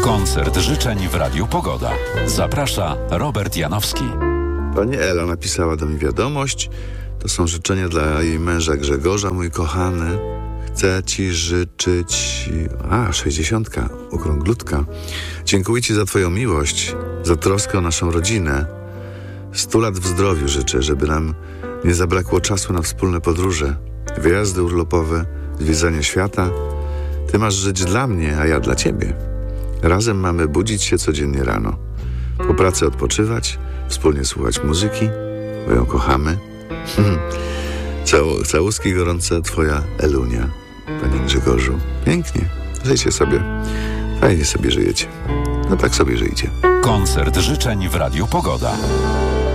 Koncert życzeń w Radiu Pogoda. Zaprasza Robert Janowski. Pani Ela napisała do mnie wiadomość. To są życzenia dla jej męża Grzegorza, mój kochany. Chcę ci życzyć... 60, okrąglutka. Dziękuję ci za twoją miłość, za troskę o naszą rodzinę. 100 lat w zdrowiu życzę, żeby nam nie zabrakło czasu na wspólne podróże, wyjazdy urlopowe, zwiedzanie świata. Ty masz żyć dla mnie, a ja dla ciebie. Razem mamy budzić się codziennie rano. Po pracy odpoczywać, wspólnie słuchać muzyki, bo ją kochamy. Całuski gorące, twoja Elunia. Panie Grzegorzu, pięknie. Żyjcie sobie. Fajnie sobie żyjecie. No tak sobie żyjcie. Koncert życzeń w Radiu Pogoda.